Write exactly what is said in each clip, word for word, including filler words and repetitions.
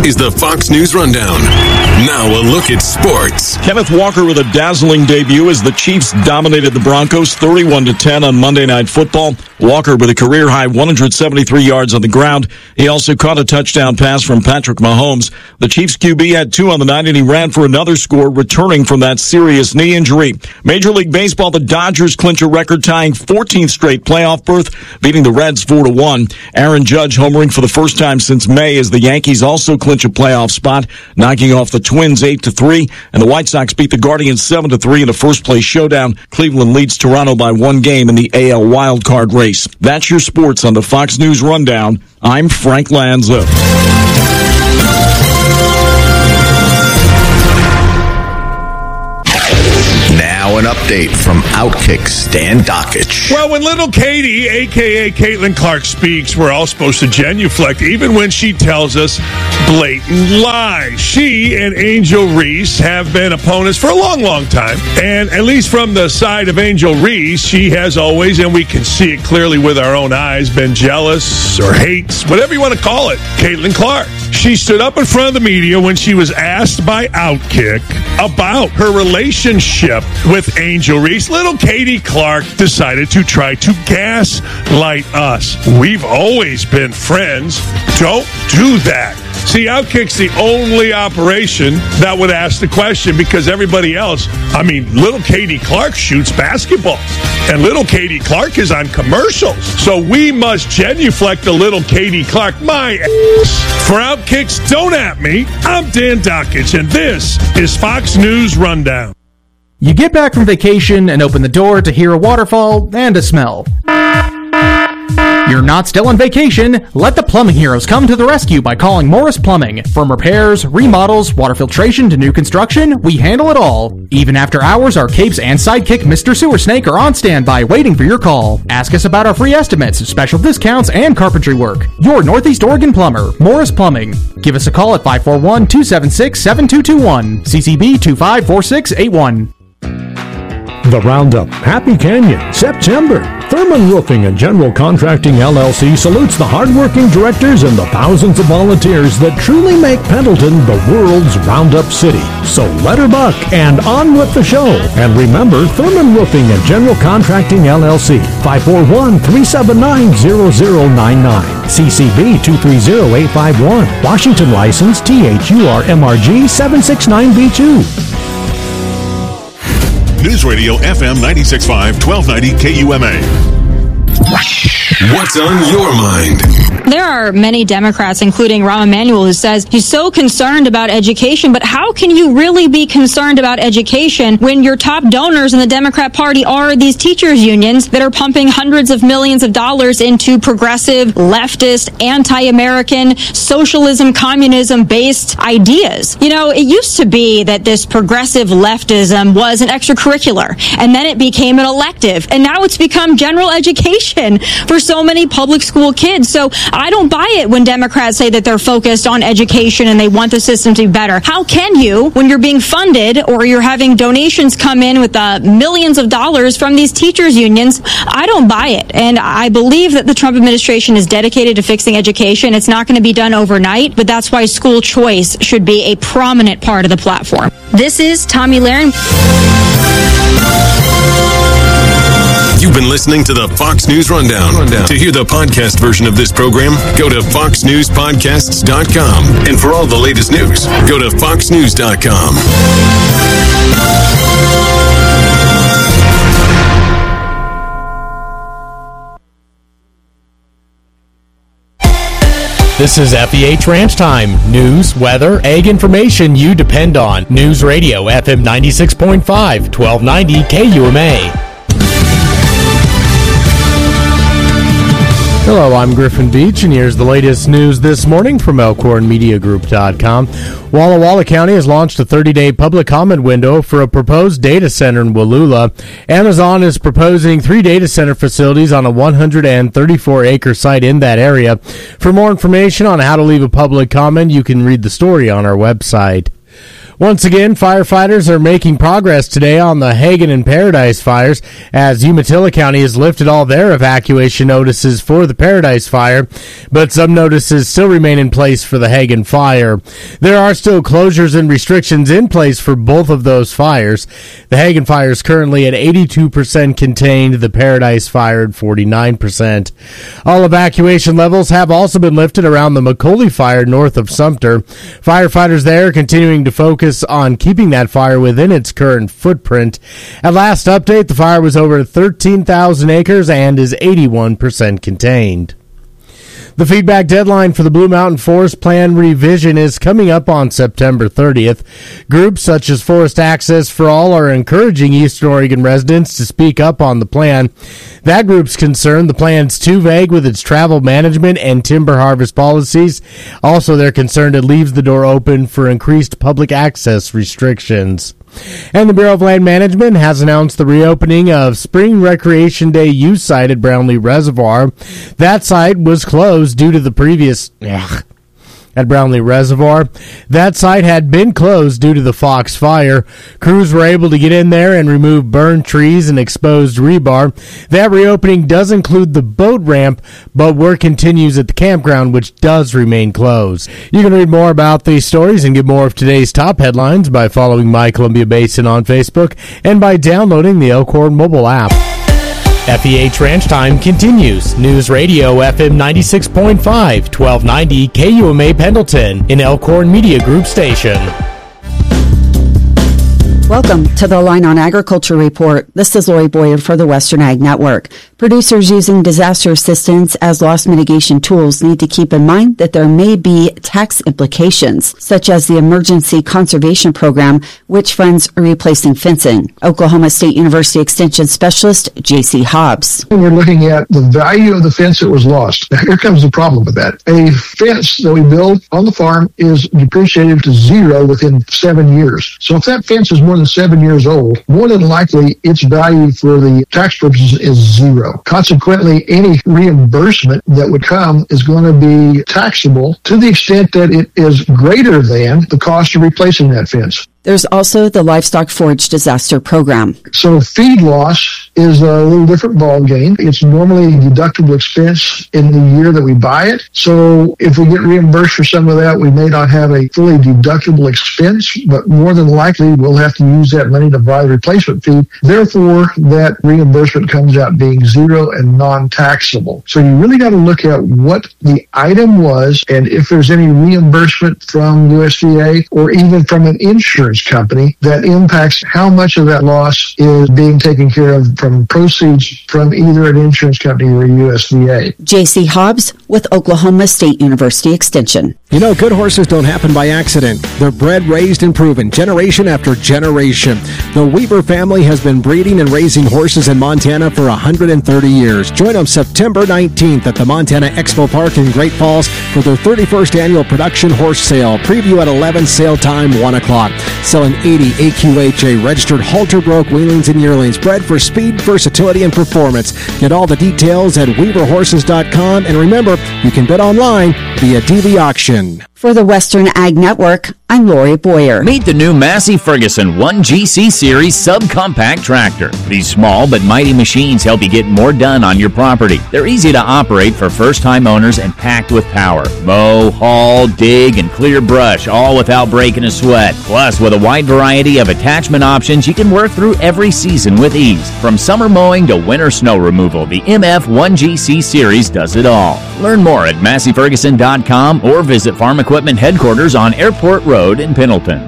is the Fox News Rundown. Now a look at sports. Kenneth Walker with a dazzling debut as the Chiefs dominated the Broncos thirty-one to ten on Monday Night Football. Walker with a career-high one hundred seventy-three yards on the ground. He also caught a touchdown pass from Patrick Mahomes. The Chiefs Q B had two on the night, and he ran for another score, returning from that serious knee injury. Major League Baseball, the Dodgers clinch a record-tying fourteenth straight playoff berth, beating the Reds four to one. Aaron Judge homering for the first time since May as the Yankees also clinch a playoff spot, knocking off the Twins eight to three, and the White Sox beat the Guardians seven to three in a first-place showdown. Cleveland leads Toronto by one game in the A L wildcard race. That's your sports on the Fox News Rundown. I'm Frank Lanza. Now an update from Outkick Stan Dockich. Well, when little Katie, a k a. Caitlin Clark, speaks, we're all supposed to genuflect, even when she tells us blatant lies. She and Angel Reese have been opponents for a long, long time. And at least from the side of Angel Reese, she has always, and we can see it clearly with our own eyes, been jealous or hates, whatever you want to call it, Caitlin Clark. She stood up in front of the media when she was asked by Outkick about her relationship with Angel Reese. Little Katie Clark decided to try to gaslight us. We've always been friends. Don't do that. See, Outkick's the only operation that would ask the question, because everybody else, I mean, little Katie Clark shoots basketballs, and little Katie Clark is on commercials. So we must genuflect to little Katie Clark. My ass. For Outkick's Don't At Me, I'm Dan Dockich, and this is Fox News Rundown. You get back from vacation and open the door to hear a waterfall and a smell. You're not still on vacation. Let the plumbing heroes come to the rescue by calling Morris Plumbing. From repairs, remodels, water filtration to new construction, we handle it all. Even after hours, our capes and sidekick Mister Sewer Snake are on standby waiting for your call. Ask us about our free estimates, special discounts, and carpentry work. Your Northeast Oregon plumber, Morris Plumbing. Give us a call at five four one, two seven six, seven two two one. C C B two five four six eight one. The Roundup, Happy Canyon, September. Thurman Roofing and General Contracting L L C salutes the hardworking directors and the thousands of volunteers that truly make Pendleton the world's Roundup city. So let her buck and on with the show. And remember, Thurman Roofing and General Contracting L L C, five four one, three seven nine, zero zero nine nine. C C B two three zero eight five one. Washington license T H U R M R G seven six nine B two. News Radio F M ninety-six point five, twelve ninety K U M A. What's on your mind? There are many Democrats, including Rahm Emanuel, who says he's so concerned about education, but how can you really be concerned about education when your top donors in the Democrat Party are these teachers' unions that are pumping hundreds of millions of dollars into progressive, leftist, anti-American, socialism, communism-based ideas? You know, it used to be that this progressive leftism was an extracurricular, and then it became an elective, and now it's become general education for so many public school kids. So I don't buy it when Democrats say that they're focused on education and they want the system to be better. How can you, when you're being funded or you're having donations come in with uh, millions of dollars from these teachers' unions? I don't buy it. And I believe that the Trump administration is dedicated to fixing education. It's not going to be done overnight, but that's why school choice should be a prominent part of the platform. This is Tomi Lahren. You've been listening to the Fox News Rundown. Rundown. To hear the podcast version of this program, go to fox news podcasts dot com. And for all the latest news, go to fox news dot com. This is F E H Ranch Time. News, weather, ag information you depend on. News Radio F M ninety-six point five, twelve ninety K U M A. Hello, I'm Griffin Beach, and here's the latest news this morning from elkhorn media group dot com. Walla Walla County has launched a thirty-day public comment window for a proposed data center in Wallula. Amazon is proposing three data center facilities on a one hundred thirty-four acre site in that area. For more information on how to leave a public comment, you can read the story on our website. Once again, firefighters are making progress today on the Hagen and Paradise fires as Umatilla County has lifted all their evacuation notices for the Paradise fire, but some notices still remain in place for the Hagen fire. There are still closures and restrictions in place for both of those fires. The Hagen fire is currently at eighty-two percent contained, the Paradise fire at forty-nine percent. All evacuation levels have also been lifted around the McColey fire north of Sumter. Firefighters there are continuing to focus on keeping that fire within its current footprint. At last update, the fire was over thirteen thousand acres and is eighty-one percent contained. The feedback deadline for the Blue Mountain Forest Plan revision is coming up on September thirtieth. Groups such as Forest Access for All are encouraging Eastern Oregon residents to speak up on the plan. That group's concerned the plan's too vague with its travel management and timber harvest policies. Also, they're concerned it leaves the door open for increased public access restrictions. And the Bureau of Land Management has announced the reopening of Spring Recreation Day use site at Brownlee Reservoir. That site was closed due to the previous... Ugh, at Brownlee Reservoir. That site had been closed due to the Fox fire. Crews were able to get in there and remove burned trees and exposed rebar. That reopening does include the boat ramp, but work continues at the campground, which does remain closed. You can read more about these stories and get more of today's top headlines by following My Columbia Basin on Facebook and by downloading the Elkhorn mobile app. F E H Ranch Time continues. News Radio F M ninety-six point five, twelve ninety K U M A Pendleton, an Elkhorn Media Group station. Welcome to the Line on Agriculture Report. This is Lori Boyer for the Western Ag Network. Producers using disaster assistance as loss mitigation tools need to keep in mind that there may be tax implications, such as the Emergency Conservation Program, which funds replacing fencing. Oklahoma State University Extension Specialist J C Hobbs. We're looking at the value of the fence that was lost. Now, here comes the problem with that. A fence that we build on the farm is depreciated to zero within seven years. So if that fence is more than seven years old, more than likely its value for the tax purposes is zero. Consequently, any reimbursement that would come is going to be taxable to the extent that it is greater than the cost of replacing that fence. There's also the Livestock Forage Disaster Program. So feed loss is a little different ballgame. It's normally a deductible expense in the year that we buy it. So if we get reimbursed for some of that, we may not have a fully deductible expense, but more than likely we'll have to use that money to buy the replacement feed. Therefore, that reimbursement comes out being zero and non-taxable. So you really got to look at what the item was and if there's any reimbursement from U S D A or even from an insurance company that impacts how much of that loss is being taken care of from proceeds from either an insurance company or U S D A. J C Hobbs with Oklahoma State University Extension. You know, good horses don't happen by accident. They're bred, raised, and proven generation after generation. The Weaver family has been breeding and raising horses in Montana for one hundred thirty years. Join them September nineteenth at the Montana Expo Park in Great Falls for their thirty-first annual production horse sale. Preview at eleven, sale time one o'clock. Selling eighty A Q H A registered halter broke weanlings and yearlings bred for speed, versatility, and performance. Get all the details at weaver horses dot com, and remember, you can bid online via D V Auction. For the Western Ag Network, I'm Lori Boyer. Meet the new Massey Ferguson one G C Series subcompact tractor. These small but mighty machines help you get more done on your property. They're easy to operate for first-time owners and packed with power. Mow, haul, dig, and clear brush, all without breaking a sweat. Plus, with a wide variety of attachment options, you can work through every season with ease. From summer mowing to winter snow removal, the M F one G C Series does it all. Learn more at massey ferguson dot com or visit Farm Equipment Headquarters on Airport Road in Pendleton.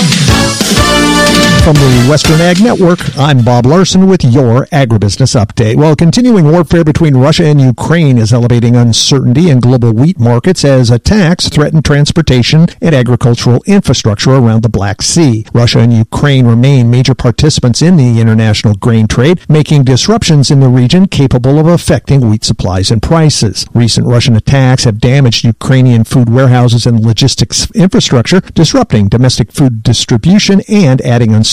From the Western Ag Network, I'm Bob Larson with your Agribusiness Update. Well, continuing warfare between Russia and Ukraine is elevating uncertainty in global wheat markets as attacks threaten transportation and agricultural infrastructure around the Black Sea. Russia and Ukraine remain major participants in the international grain trade, making disruptions in the region capable of affecting wheat supplies and prices. Recent Russian attacks have damaged Ukrainian food warehouses and logistics infrastructure, disrupting domestic food distribution and adding uncertainty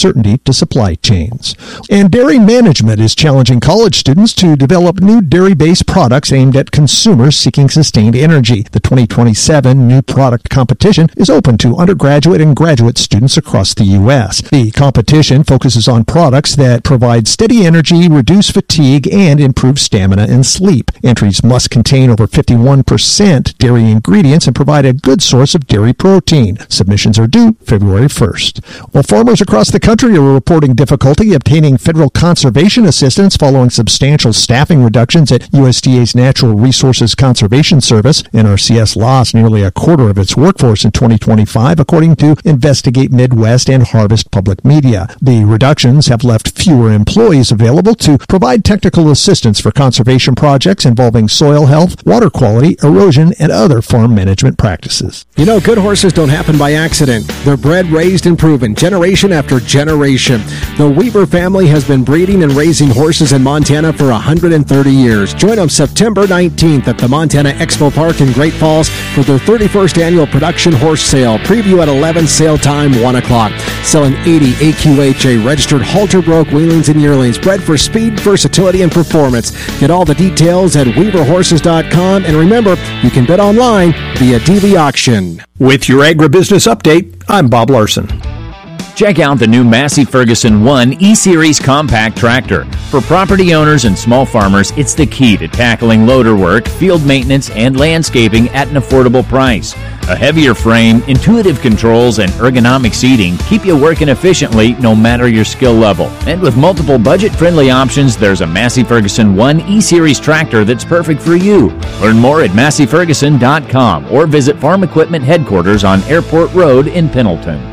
uncertainty to supply chains. And dairy management is challenging college students to develop new dairy-based products aimed at consumers seeking sustained energy. The twenty twenty-seven New Product Competition is open to undergraduate and graduate students across the U S. The competition focuses on products that provide steady energy, reduce fatigue, and improve stamina and sleep. Entries must contain over fifty-one percent dairy ingredients and provide a good source of dairy protein. Submissions are due February first. Well, farmers across the country are reporting difficulty obtaining federal conservation assistance following substantial staffing reductions at U S D A's Natural Resources Conservation Service. N R C S lost nearly a quarter of its workforce in twenty twenty-five, according to Investigate Midwest and Harvest Public Media. The reductions have left fewer employees available to provide technical assistance for conservation projects involving soil health, water quality, erosion, and other farm management practices. You know, good horses don't happen by accident. They're bred, raised, and proven generation after generation. The Weaver family has been breeding and raising horses in Montana for one hundred thirty years. Join them September nineteenth at the Montana Expo Park in Great Falls for their thirty-first annual production horse sale. Preview at eleven, sale time one o'clock. Selling eighty A Q H A registered halter broke weanlings and yearlings, bred for speed, versatility, and performance. Get all the details at weaver horses dot com, and remember, you can bet online via D V Auction. With your agribusiness update, I'm Bob Larson. Check out the new Massey Ferguson one E-Series compact tractor. For property owners and small farmers, it's the key to tackling loader work, field maintenance, and landscaping at an affordable price. A heavier frame, intuitive controls, and ergonomic seating keep you working efficiently no matter your skill level. And with multiple budget-friendly options, there's a Massey Ferguson one E-Series tractor that's perfect for you. Learn more at massey ferguson dot com or visit Farm Equipment Headquarters on Airport Road in Pendleton.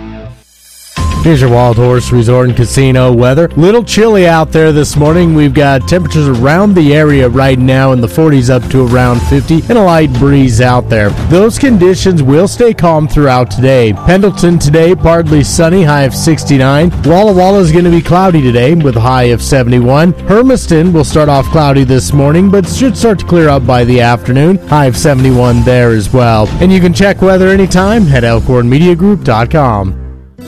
Here's your Wild Horse Resort and Casino weather. Little chilly out there this morning. We've got temperatures around the area right now in the forties up to around fifty and a light breeze out there. Those conditions will stay calm throughout today. Pendleton today, partly sunny, high of sixty-nine. Walla Walla is going to be cloudy today with a high of seventy-one. Hermiston will start off cloudy this morning, but should start to clear up by the afternoon. High of seventy-one there as well. And you can check weather anytime at elkhorn media group dot com.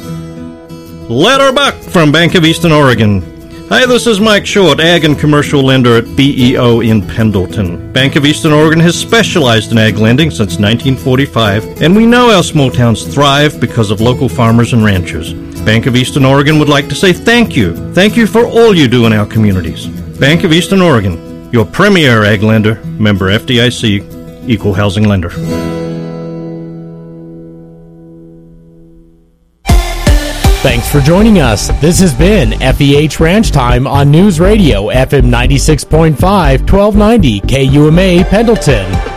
Letter Buck from Bank of Eastern Oregon. Hi, this is Mike Short, Ag and Commercial Lender at B E O in Pendleton. Bank of Eastern Oregon has specialized in ag lending since nineteen forty-five, and we know our small towns thrive because of local farmers and ranchers. Bank of Eastern Oregon would like to say thank you. Thank you for all you do in our communities. Bank of Eastern Oregon, your premier ag lender, member F D I C, equal housing lender. Thanks for joining us. This has been F E H Ranch Time on News Radio F M ninety-six point five, twelve ninety K U M A Pendleton.